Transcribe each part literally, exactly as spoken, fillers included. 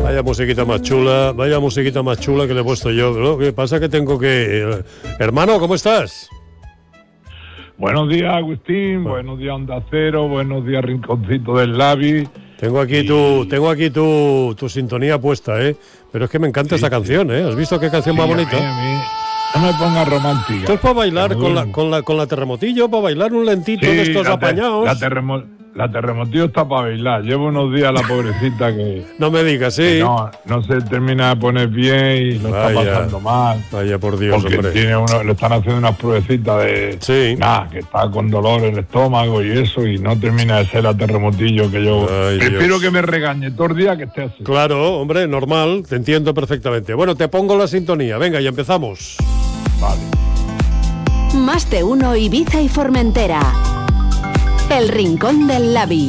Vaya musiquita más chula, vaya musiquita más chula que le he puesto yo. Lo que pasa es que tengo que... Eh, hermano, ¿cómo estás? Buenos días, Agustín. Bueno. Buenos días, Onda Cero. Buenos días, Rinconcito del Labi. Tengo aquí y... tu tengo aquí tu, tu sintonía puesta, ¿eh? Pero es que me encanta sí, esta sí. canción, ¿eh? ¿Has visto qué canción Sí, más a bonita? mí, a mí. No me pongas romántica. Esto es para bailar Me con la, duermo. con, la, con la terremotillo, para bailar un lentito Sí, de estos la te- apañados. La, terremo, la terremotillo está para bailar. Llevo unos días la pobrecita que, No me digas, sí. que no, no se termina de poner bien y lo Vaya. está pasando mal. Vaya por Dios, Porque hombre. tiene uno, le están haciendo unas pruebecitas de Sí. nada, que está con dolor en el estómago y eso, y no termina de ser la terremotillo que yo Ay, prefiero Dios. que me regañe todo el día que esté así. Claro, hombre, normal, te entiendo perfectamente. Bueno, te pongo la sintonía, venga, y empezamos. Vale. Más de uno Ibiza y Formentera. El Rincón del Labi.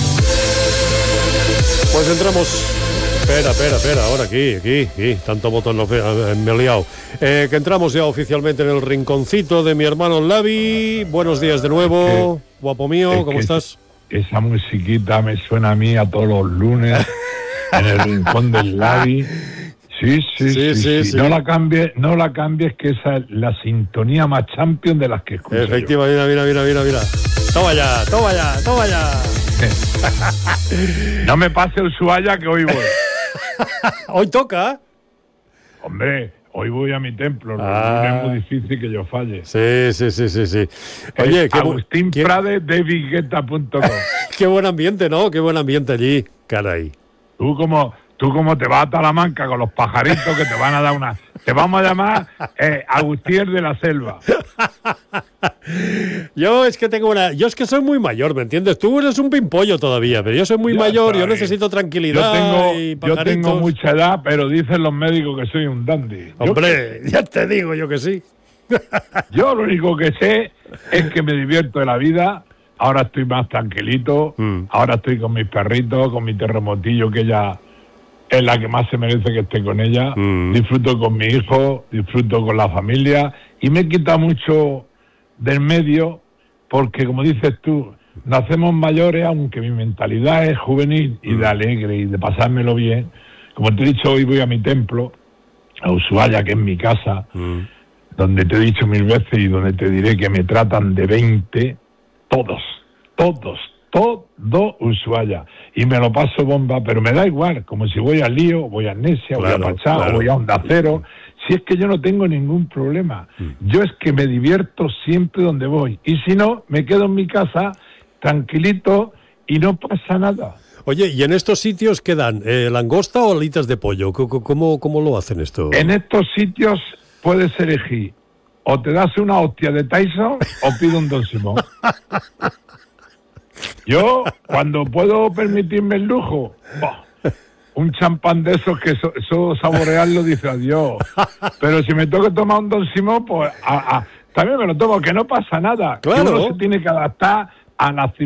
Pues entramos. Espera, espera, espera, ahora aquí, aquí, aquí, tanto botón no, eh, me he liado. Eh, que entramos ya oficialmente en el rinconcito de mi hermano Labi. Buenos días de nuevo, guapo mío, es ¿cómo que estás? Esa musiquita me suena a mí a todos los lunes en el rincón del Labi. Sí, sí, Sí, sí, sí, sí, sí. No la cambies, no la cambies, que esa es la sintonía más champion de las que escucho. Efectivamente, mira, mira, mira, mira, mira. Toma ya, toma ya, toma ya. yo. No me pase Ushuaia que hoy voy. Hoy toca. Hombre, hoy voy a mi templo. Ah. No es muy difícil que yo falle. Sí, sí, sí, sí, sí. Oye, Es qué, bu- Agustín qué, Prade de Vigueta punto com. qué buen ambiente, ¿no? Qué buen ambiente allí, caray. Tú como, tú como te vas a Talamanca con los pajaritos que te van a dar una... Te vamos a llamar eh, Agustín de la Selva. Yo es que tengo una... Yo es que soy muy mayor, ¿me entiendes? Tú eres un pimpollo todavía, pero yo soy muy Ya mayor, está yo bien. necesito Yo tranquilidad tengo, y yo pajaritos. tengo mucha edad, pero dicen los médicos que soy un dandy. Yo, Hombre, ya te digo yo que sí. yo lo único que sé es que me divierto de la vida. Ahora estoy más tranquilito. Mm. Ahora estoy con mis perritos, con mi terremotillo, que ella es la que más se merece que esté con ella. Mm. Disfruto con mi hijo, disfruto con la familia y me quita mucho del medio porque, como dices tú, nacemos mayores, aunque mi mentalidad es juvenil y de alegre y de pasármelo bien. Como te he dicho, hoy voy a mi templo, a Ushuaia, que es mi casa, Mm. donde te he dicho mil veces y donde te diré que me tratan de veinte, todos, todos, todo Ushuaia. Y me lo paso bomba, pero me da igual, como si voy al Lío, voy a Amnesia, Claro, voy a Pachá, claro. voy a Onda Cero. Si es que yo no tengo ningún problema. Yo es que me divierto siempre donde voy. Y si no, me quedo en mi casa, tranquilito, y no pasa nada. Oye, ¿y en estos sitios qué dan? Eh, ¿Langosta o alitas de pollo? ¿Cómo, cómo, cómo lo hacen esto? En estos sitios puedes elegir, o te das una hostia de Tyson o pido un Don Simón. Yo, cuando puedo permitirme el lujo, ¡buah! Un champán de esos que eso, eso saborearlo dice adiós. Pero si me tengo que tomar un Don Simón, pues a- a- también me lo tomo, que no pasa nada. Claro. Que uno se tiene que adaptar a las circunstancias.